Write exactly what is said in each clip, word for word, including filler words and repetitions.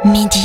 midi.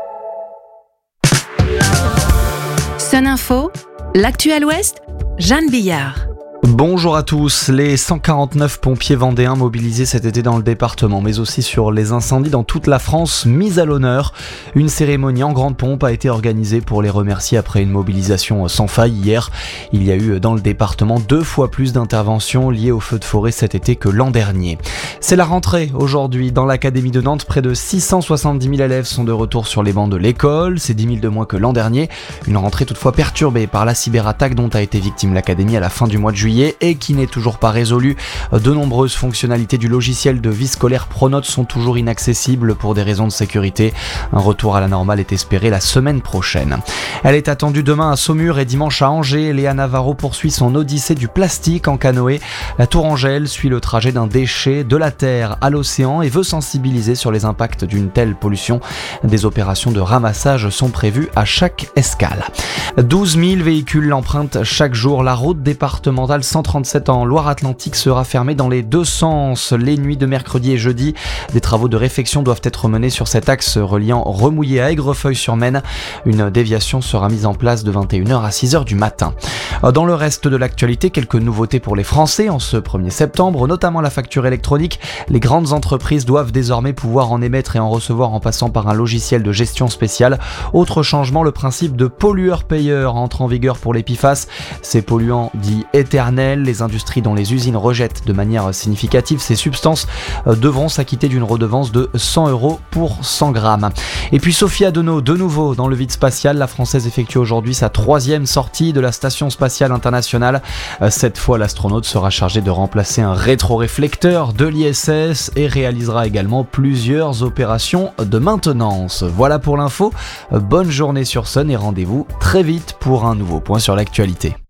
Sun Info, l'actu à l'Ouest, Jeanne Billard. Bonjour à tous. Les cent quarante-neuf pompiers vendéens mobilisés cet été dans le département, mais aussi sur les incendies dans toute la France, mis à l'honneur. Une cérémonie en grande pompe a été organisée pour les remercier après une mobilisation sans faille hier. Il y a eu dans le département deux fois plus d'interventions liées aux feux de forêt cet été que l'an dernier. C'est la rentrée aujourd'hui dans l'Académie de Nantes. Près de six cent soixante-dix mille élèves sont de retour sur les bancs de l'école. C'est dix mille de moins que l'an dernier. Une rentrée toutefois perturbée par la cyberattaque dont a été victime l'Académie à la fin du mois de juillet et qui n'est toujours pas résolue. De nombreuses fonctionnalités du logiciel de vie scolaire Pronote sont toujours inaccessibles pour des raisons de sécurité. Un retour à la normale est espéré la semaine prochaine. Elle est attendue demain à Saumur et dimanche à Angers. Léa Navarro poursuit son odyssée du plastique en canoë. La Tourangelle suit le trajet d'un déchet de la terre à l'océan et veut sensibiliser sur les impacts d'une telle pollution. Des opérations de ramassage sont prévues à chaque escale. douze mille véhicules l'empruntent chaque jour. La route départementale cent trente-sept en Loire-Atlantique sera fermée dans les deux sens les nuits de mercredi et jeudi. Des travaux de réfection doivent être menés sur cet axe reliant Remouillé à Aigrefeuille-sur-Maine. Une déviation sera mise en place de vingt et une heures à six heures du matin. Dans le reste de l'actualité, quelques nouveautés pour les Français en ce premier septembre, notamment la facture électronique. Les grandes entreprises doivent désormais pouvoir en émettre et en recevoir en passant par un logiciel de gestion spécial. Autre changement, le principe de pollueur-payeur entre en vigueur pour les P F A S. Ces polluants dits éternels, les industries dont les usines rejettent de manière significative ces substances devront s'acquitter d'une redevance de cent euros pour cent grammes. Et puis Sophie Adenau, de nouveau dans le vide spatial, la Française effectue aujourd'hui sa troisième sortie de la Station Spatiale Internationale. Cette fois, l'astronaute sera chargé de remplacer un rétroréflecteur de l'I S S et réalisera également plusieurs opérations de maintenance. Voilà pour l'info, bonne journée sur Sun et rendez-vous très vite pour un nouveau point sur l'actualité.